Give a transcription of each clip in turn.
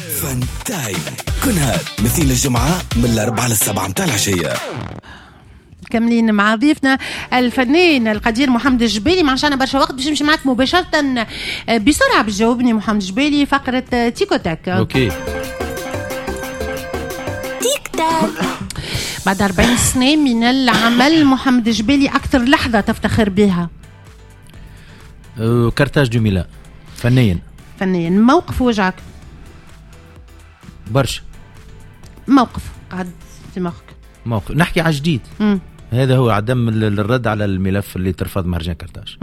فن تايم كنها مثل الجمعة من 4 ل7 متاع العشية. كاملين مع ضيفنا الفنان القدير محمد الجبالي. ما عشان برشا وقت باش نمشي معك مباشرة بسرعة باش تجاوبني محمد الجبالي فقرة تيكو تاك. اوكي. تيك تاك. بعد 40 سنة من العمل محمد الجبالي أكثر لحظة تفتخر بها؟ كارتاج دو ميلان فنيا. موقف وجعك؟ برشا موقف قاعد في مخك. موقف نحكي على جديد. هذا هو عدم الرد على الملف اللي ترفض مهرجان كارتاج.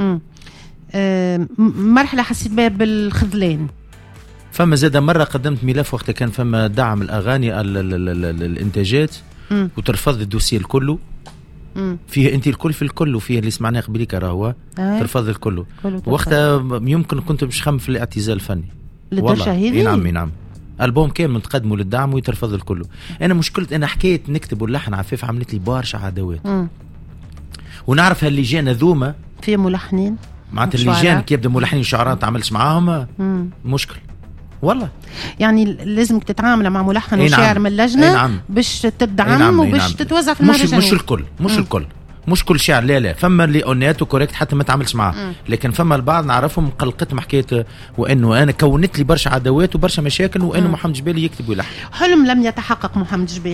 مرحلة حسيت بها بالخذلان؟ فما زاد مرة قدمت ملف وقت كان فما دعم الأغاني الإنتاجات وترفض الدوسية الكله. فيه انت الكل في الكل وفيه اللي سمعناه قبليك راهو ترفض الكل. وقتها يمكن كنت مش خم في الاعتزال الفني للدرجة هذه. نعم البوم كامل متقدمه للدعم ويترفض الكل. انا مشكلة انا حكيت نكتب واللحن عفيف عملت لي برشا عداوات. ونعرف هاللجان ذوما في ملحنين معناتها اللجان كي يبدا ملحنين شعراء تعملش معاهم مشكل والله. يعني لازمك تتعامل مع ملحن وشاعر من اللجنة باش تدعم وباش تتوزع في المهرجانات. مش الكل مش كل شاعر لا فما اللي اونيت وكوريكت حتى ما تعملش معاه. لكن فما البعض نعرفهم قلقت حكايه وانه انا كونت لي برشا عداوات وبرشا مشاكل وانه محمد جبالي يكتب ويلحن. حلم لم يتحقق محمد جبالي.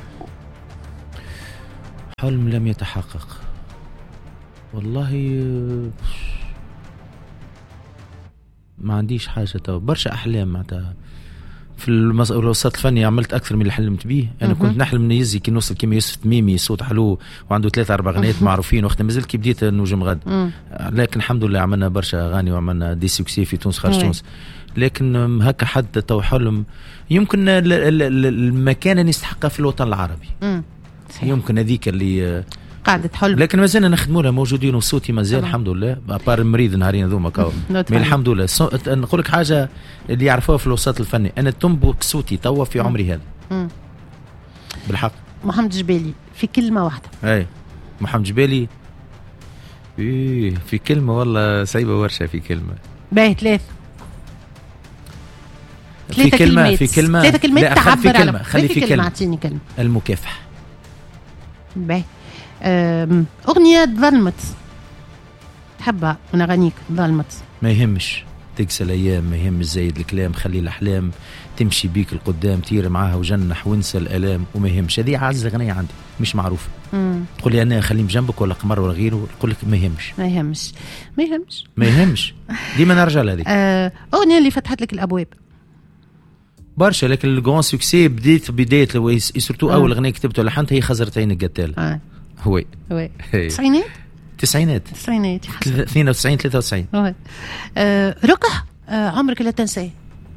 حلم لم يتحقق والله ما عنديش حاجه تو برشا احلام معناتها في الوسط الفني عملت اكثر من اللي حلمت به. انا كنت نحلم نيزي كي نوصل كيما يوسف تميمي صوت حلو وعنده 3-4 اغنيات معروفين وقت مازال كي بديت نجم غد. لكن الحمد لله عملنا برشا اغاني وعملنا دي سوكسي في تونس خارج تونس. لكن هكا حد تو حلم يمكن المكانه اللي يستحقها في الوطن العربي. يمكن هذيك اللي قاعدة حلم. لكن ما زلنا نخدموا لها موجودين وصوتي ما زال الحمد لله بار المريض نهارين ذوما كاو. الحمد لله نقول لك حاجه اللي يعرفوها في الوسط الفني انا تنبك صوتي توا في عمري هذا. بالحق محمد جبالي في كلمه واحده. اي محمد جبالي في كلمه والله صعيبه ورشه. في كلمه باهي ثلاث كلمات تعبر على. خلي في كلمه اعطيني كلمه. المكافحه. باهي أغنية ظلمت تحبها من أغانيك؟ ظلمت ما يهمش تكسى الأيام ما يهمش زايد الكلام خلي الأحلام تمشي بيك القدام طير معاها وجنح وانسى الآلام وما يهمش. هذه أعز أغنية عندي مش معروفة. تقول لي أنا خليني بجنبك ولا قمر ولا غيره تقول لك ما يهمش ديما نرجع لهذه. أغنية اللي فتحت لك الأبواب برشا. لكن الجون سوكسي بداية سورتو أول أغنية كتبتها لحنتها هي خزرت عينك قتال. هو تسعينات 92 93. رقح عمرك لا تنساه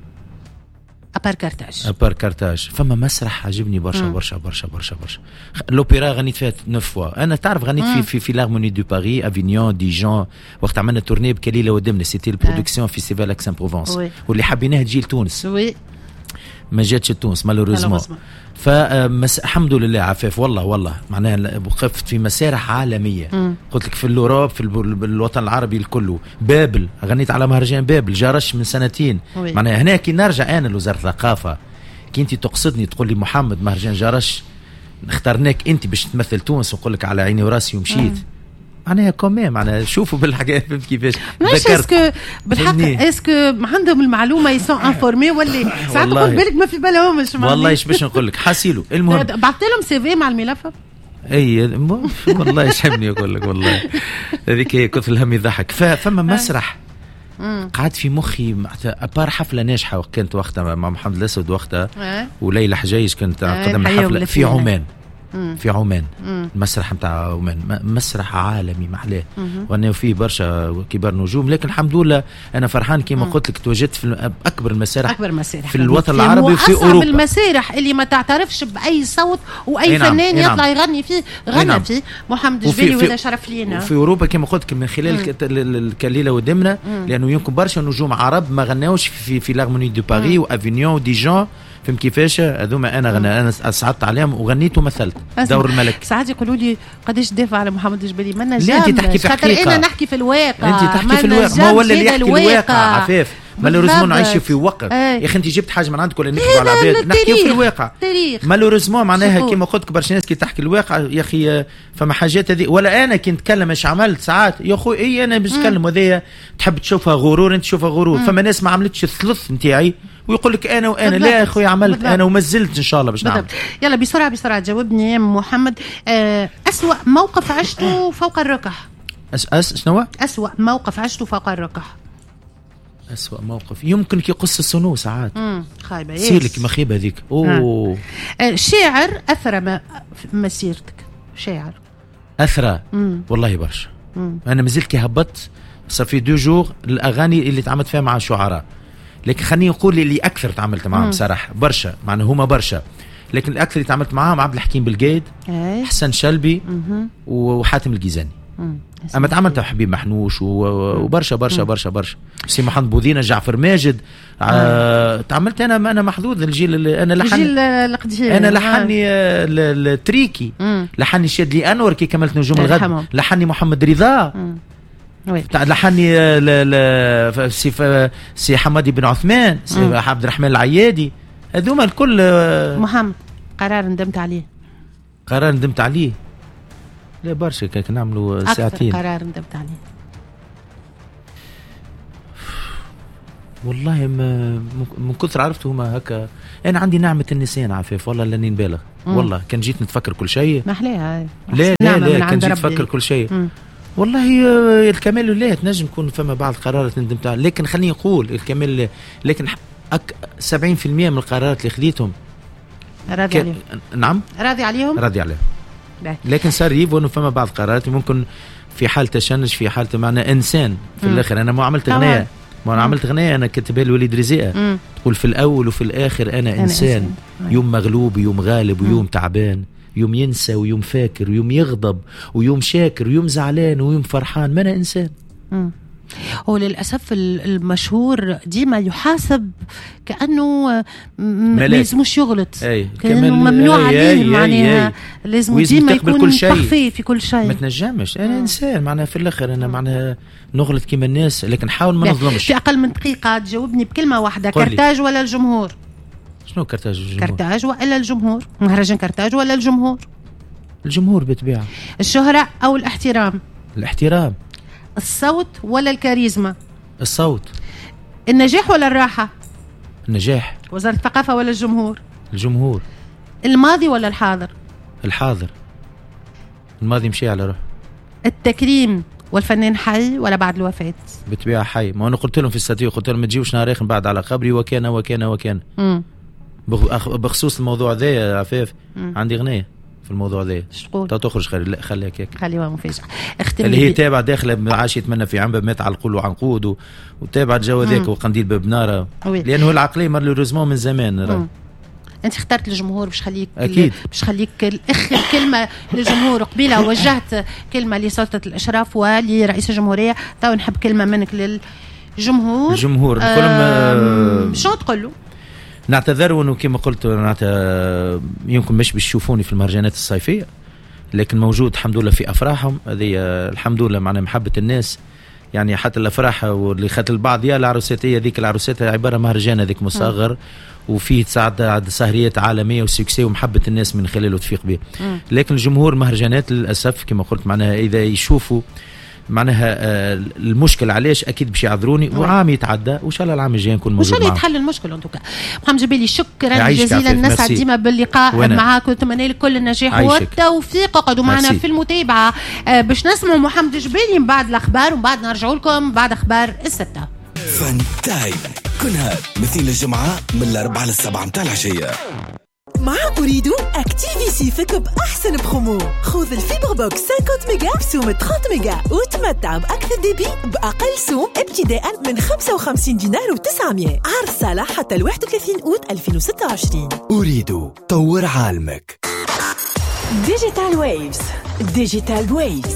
أبار كارتاج. فما مسرح عجبني برشا. الأوبرا غنيت فيها 9 فوا. أنا تعرف غنيت في لارموني دو باري افينيون ديجون وقت عملنا تورني بكليلة ودمنا سيتي البرودكسيون فيستيفال اكسن بروفونس واللي حبيناها تجي لتونس ما جاتش تونس مالوريزمون. فالحمد لله عفاف والله معناها وقفت في مسارح عالمية. قلت لك في الأوروب في الوطن العربي الكله. بابل غنيت على مهرجان بابل جارش من 2 سنين. معناها هنا كي نرجع أنا لوزارة الثقافة كي انت تقصدني تقول لي محمد مهرجان جارش اخترناك انت باش تمثل تونس ونقول لك على عيني وراسي ومشيت. معناها كومي معناها شوفوا بالحاجات فهمت كيفاش. اسكو بالحق اسكو عندهم المعلومه يسون انفورمي ولا ساعات تقول بالك ما في بالهمش. والله ايش باش نقول لك حاسيلو. المهم بعثت لهم سي في مع الملف. اي والله يشحبني يقول لك والله هذيك كثر الهم يضحك. فما مسرح قعد في مخي ابار حفله ناجحه كانت وقتها مع محمد الاسود وقتها وليلى حجيج كانت قدمنا حفله في عمان. في عمان المسرح نتاع عمان مسرح عالمي محلاه وانا فيه برشا كبار نجوم. لكن الحمد لله انا فرحان كيما قلت لك تواجدت في اكبر المسارح في الوطن العربي في اوروبا. المسارح اللي ما تعترفش باي صوت واي فنان يطلع يغني فيه غنى فيه محمد جبالي وهذا شرف لينا. وفي اوروبا كيما قلت لك من خلال الكليله ودمنا لانه يمكن برشا نجوم عرب ما غناوش في لارموني دو باري وافينيون وديجون. فهم كيفاش هذوما انا اسعدت عليهم وغنيت ومثلت دور الملك. ساعات يقولوا لي قداش تدافع على محمد الجبالي ما نجمش. انت تحكي في حقيقه. انا نحكي في الواقع. انت تحكي في الواقع. ما هو اللي يحكي الواقع عفاف مالوريزمون نعيش في وقت يا اخي انت جبت حاجه من عندك ولا نكتب على العباد نحكيو في الواقع مالوريزمون معناها كيما قلت برشا ناس كي تحكي الواقع يا اخي فما حاجات هذه ولا انا كي نتكلم ايش عملت ساعات يا اخوي اي انا باش نتكلم وهذايا تحب تشوفها غرور انت تشوفها غرور فما ناس ما عملتش الثلث نتاعي ويقول لك انا وانا لا يا اخوي عملت انا وما زلت ان شاء الله باش نعمل. يلا بسرعه جاوبني يا محمد. أسوأ موقف عشته فوق الركح. شنو أسوأ موقف عشته فوق الركح؟ أسوأ موقف يمكن كي قص الصنو ساعات خايبه يصير لك مخيبه هذيك. شاعر اثر مسيرتك. شاعر اثر والله برشا. انا مازلت كي هبطت صار في 2 جور الاغاني اللي تعاملت فيها مع شعراء لكن خليني نقول اللي اكثر تعاملت معهم صراحه برشا معناها هما برشا لكن الاكثر اللي تعاملت معهم عبد الحكيم بالقايد حسن شلبي وحاتم الجيزاني. اما تعاملت مع حبيب محنوش وبرشا برشا برشا برشا سي محمد بوذينه جعفر ماجد. تعاملت انا محظوظ الجيل اللي انا لحن القديم انا لحني التريكي لحني شاد لي انور كي كملت نجوم الغد لحني محمد رضا لحني سي حمادي بن عثمان سي عبد الرحمن العيادي هذوما الكل. محمد قرار ندمت عليه لا برشا كيك نعملوا ساعتين. أكثر قرار ندمت عليه والله من كثر عرفته هما هكا. أنا عندي نعمة النسيان عفيف والله لاني نبالغ والله كان جيت نتفكر كل شيء محليها لا كان جيت نتفكر كل شيء والله الكمال لله تنجم يكون فما بعض القرارات ندمت عليها لكن خليني نقول الكمال لله لكن 70% من القرارات اللي خذيتهم راضي عليهم. نعم راضي عليهم لكن صار يبون فما بعض القرارات ممكن في حال تشنج في حال معنا انسان في الاخر انا ما عملت غنايه انا كتبها الوليد رزاقه تقول في الاول وفي الاخر انا انسان. يوم مغلوب ويوم غالب ويوم تعبان يوم ينسى ويوم فاكر ويوم يغضب ويوم شاكر ويوم زعلان ويوم فرحان ما انا انسان. وللأسف المشهور ديما يحاسب كأنه ما لازمش يغلط كأنه ممنوع عليه معناها لازم ديما يكون مخفي في كل شيء ما تنجمش. أنا إنسان معناها في الآخر أنا معناها نغلط كيما الناس لكن حاول ما نظلمش. في أقل من دقيقة تجاوبني بكلمة واحدة كرتاج ولا الجمهور؟ شنو كرتاج الجمهور؟ كرتاج ولا الجمهور؟ مهرجان كرتاج ولا الجمهور؟ الجمهور بالطبيعة. الشهرة أو الاحترام؟ الاحترام. الصوت ولا الكاريزما؟ الصوت. النجاح ولا الراحة؟ النجاح. وزارة الثقافة ولا الجمهور؟ الجمهور. الماضي ولا الحاضر؟ الحاضر. الماضي مشي على روح. التكريم والفنان حي ولا بعد الوفاة؟ بالطبيعة حي. ما أنا قلت لهم في الاستديو قلت لهم ما تجيوش نهار آخر بعد على قبري وكان بخصوص الموضوع ذا يا عفاف عندي غنية في الموضوع ذا. تخرج خليها هيك خليها مفاجأة. اللي هي تابعة داخله عاش يتمنى في عنبه مات على القول وعنقود وتابعة الجو ذاك وقنديل ببناره لأنه العقلية مالوريزمون من زمان. انت اخترت الجمهور باش خليك اكيد باش خليك الاخر كلمه للجمهور. قبيله وجهت كلمه لسلطه الاشراف ولرئيس الجمهوريه تو نحب كلمه منك للجمهور. الجمهور شو تقول له؟ نعتذر وانه كما قلت يمكن مش بيشوفوني في المهرجانات الصيفيه لكن موجود الحمد لله في افراحهم هذه الحمد لله معنا محبه الناس يعني حتى الافراح واللي خات البعض يا العروسات هي ذيك العروسات عباره مهرجان هذيك مصغر وفيه ساعات سهريات عالميه وسكسي ومحبه الناس من خلاله تفيق به. لكن الجمهور مهرجانات للاسف كما قلت معناها اذا يشوفوا معناها المشكل علاش اكيد باش يعذروني وعام يتعدى وان شاء الله العام الجاي نكون موجود معاهم. وان شاء الله يتحل المشكل انتوكا. محمد جبالي شكرا جزيلا نسعد ديما باللقاء معاك ونتمنى لك كل النجاح والتوفيق. اقعدوا معنا في المتابعه باش نسمعوا محمد جبالي من بعد الاخبار ومن بعد نرجعوا لكم بعد اخبار 6. فن تايم كنها مثل الجمعه من 4 ل 7 متاع العشيه. مع أريد أكتيفي سيفك بأحسن برومو. خذ الفيبر بوكس 50 ميجا بسوم 30 ميجا وتمتع بأكثر ديبي بأقل سوم ابتداء من 55 دينار و900. عرض صالح حتى 31 أوت 2026. أريد طور عالمك. ديجيتال ويفز. ديجيتال ويفز.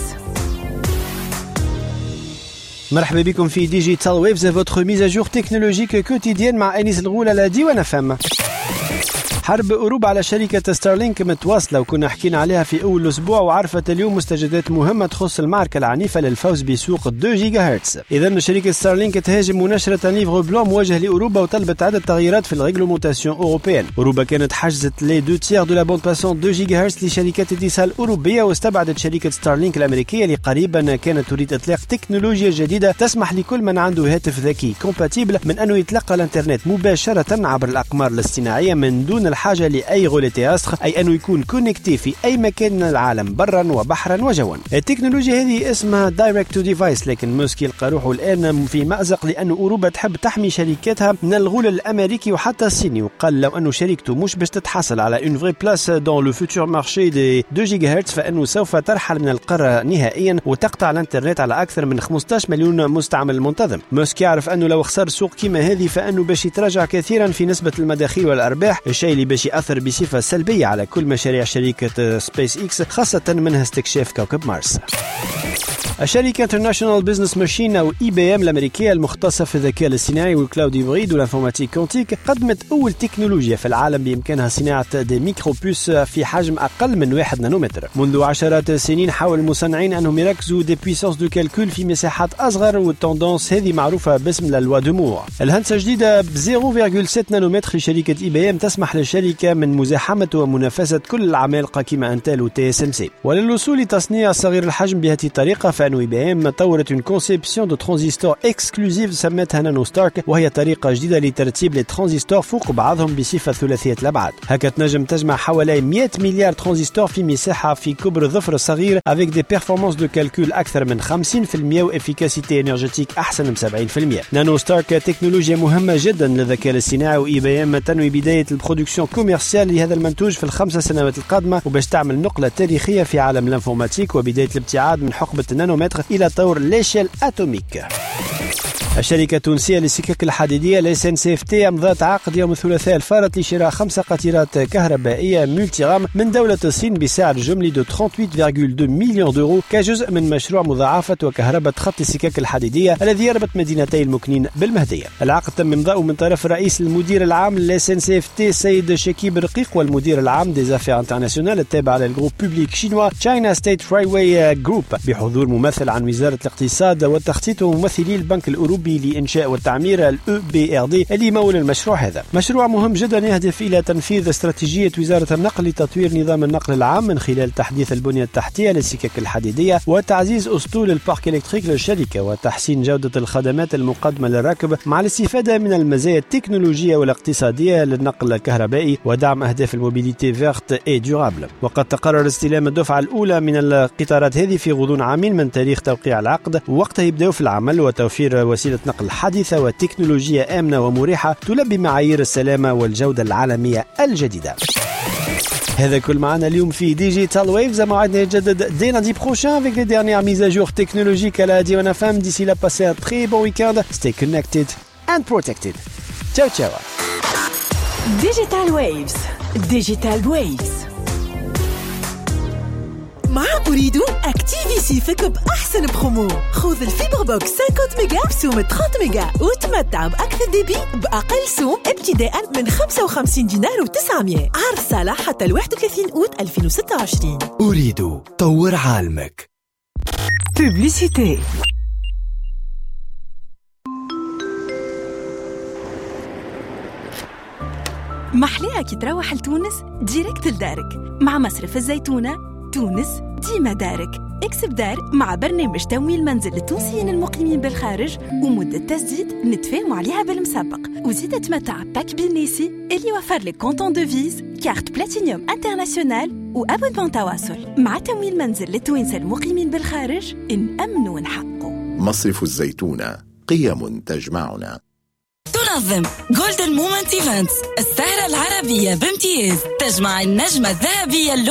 مرحبا بكم في ديجيتال ويفز votre mise à jour technologique quotidienne مع أنيس الغول على ديوان FM. حرب أوروبا على شركة ستارلينك متواصلة وكنا حكينا عليها في أول أسبوع، وعرفت اليوم مستجدات مهمة تخص المعركة العنيفة للفوز بسوق 2 جيجا هرتز. إذن شركة ستارلينك تهاجم مناشرة ليفر بلون موجه لأوروبا وطلبت عدة تغييرات في الريغلومونتاسيون أوروبيان. أوروبا كانت حجزت لي 2 تيير دو لا بوند باسون 2 جيجا هرتز لشركات اتصال أوروبية، واستبعدت شركة ستارلينك الأمريكية اللي قريبا كانت تريد إطلاق تكنولوجيا جديدة تسمح لكل من عنده هاتف ذكي كومباتيبل من أنه يتلقى الانترنت مباشرة عبر الأقمار الاصطناعية من دون الحاجة لأي غولي تياسخ، أي أنه يكون كونكتي في أي مكان من العالم برا وبحرا وجوا. التكنولوجيا هذه اسمها دايركت تو ديفايس، لكن موسكي يلقى روحه الآن في مأزق لأن أوروبا تحب تحمي شركاتها من الغول الأمريكي وحتى الصيني، وقال لو أنه شركته مش باش تتحصل على اون فري بلاس دون لو فوتور مارشي دي 2 جيجا هرتز فإنه سوف ترحل من القارة نهائيا وتقطع الانترنت على أكثر من 15 مليون مستعمل منتظم. موسكي يعرف أنه لو خسر سوق كيما هذه فإنه باش يتراجع كثيرا في نسبة المداخيل والأرباح، الشيء اللي باش يأثر بصفة سلبية على كل مشاريع شركة سبيس إكس، خاصة منها استكشاف كوكب مارس. الشركة انترناشونال بزنس ماشين أو IBM الأمريكية المختصة في الذكاء الاصطناعي والكلاود هيبريد والانفورماتيك كونتيك قدمت أول تكنولوجيا في العالم بإمكانها صناعة دي ميكروبوس في حجم أقل من 1 نانومتر. منذ عشرات السنين حاول المصنعين أنهم يركزوا دي بويسانس دو كالكول في مساحات أصغر، والتندونس هذه معروفة باسم لا لوا دو مور. الهندسة جديدة ب 0.7 نانومتر لشركة IBM تسمح للشركة من مزاحمة ومنافسة كل العمالقة كما انتل وTSMC. وللوصول لتصنيع صغير الحجم بهذه الطريقة فإن IBM طورت une conception de transistor exclusive سمتها نانو ستارك، وهي طريقة جديدة لترتيب الترانزستور فوق بعضهم بصفة ثلاثية الأبعاد. هكا تنجم تجمع حوالي 100 مليار ترانزستور في مساحة في كبر ظفر صغير avec des performances de calcul أكثر من 50% وإفيكاسيتي إنرجيتيك أحسن من 70%. نانو ستارك تكنولوجيا مهمة جدا للذكاء الاصطناعي، وIBM تنوي بداية البرودكسيون كوميرسيال لهذا المنتوج في ال5 سنوات القادمة، وباش تعمل نقلة تاريخية في عالم الانفورماتيك وبداية الابتعاد من حقبة النانومتر إلى طور ليشيل أتوميك. الشركة التونسية للسكك الحديدية SNCFT أمضت عقد يوم الثلاثاء الفارط لشراء 5 قطيرات كهربائية ملتي رام من دولة الصين بسعر جملي دو 38.2 مليون دورو كجزء من مشروع مضاعفة وكهرباء خط السكك الحديدية الذي يربط مدينتي المكنين بالمهدية. العقد تم إمضاؤه من طرف رئيس المدير العام SNCFT سيد شكيب رقيق والمدير العام دي زافير انترناسيونال التابع للجروب بوبليك شينوا China State Railway Group بحضور ممثل عن وزارة الاقتصاد والتخطيط وممثلي البنك الأوروبي لإنشاء والتعمير الEBRD اللي يمول المشروع هذا. مشروع مهم جدا يهدف إلى تنفيذ استراتيجية وزارة النقل لتطوير نظام النقل العام من خلال تحديث البنية التحتية للسكك الحديدية وتعزيز أسطول البارك إلكتريك للشركة وتحسين جودة الخدمات المقدمة للركب مع الاستفادة من المزايا التكنولوجية والاقتصادية للنقل الكهربائي ودعم أهداف الموبيليتي فيرت اي دورابل. وقد تقرر استلام الدفعة الأولى من القطارات هذه في غضون عامين من تاريخ توقيع العقد، ووقتها يبدأوا في العمل وتوفير وسيلة نقل حديثة وتكنولوجيا آمنة ومريحة تلبي معايير السلامة والجودة العالمية الجديدة. هذا كل معنا اليوم في ديجيتال ويفز. موعدنا يتجدد dès lundi prochain avec les dernières mises à jour technologiques à la Radio FM. D'ici là, passez un très bon week-end. Stay connected and protected. Ciao, ciao. Digital Waves. Digital Waves. مع أريد أكتيفي سيفك بأحسن برومو. خذ الفيبر بوكس 50 ميجا بسوم 30 ميجا وتمتع بأكثر ديبي بأقل سوم ابتداء من 55 دينار و900. عرض صالح حتى 31 أوت 2026. أريد طور عالمك. بوبليسيتي. محليها كي تروح لتونس ديريكت لدارك مع مصرف الزيتونة. تونس ديما دارك. اكسب دار مع برنامج تمويل منزل للتونسيين المقيمين بالخارج ومدة تسديد نتفاهموا عليها بالمسبق، وزيد تمتع باك بالناسي اللي يوفر لك كونتون دوفيز كارت بلاتينيوم انترناسيونال وابونمون تواصل. مع تمويل منزل للتوانسة المقيمين بالخارج نأمن ونحقق. مصرف الزيتونة قيم تجمعنا. تنظم جولدن مومنت ايفنتس السهرة العربية بامتياز، تجمع النجمة الذهبية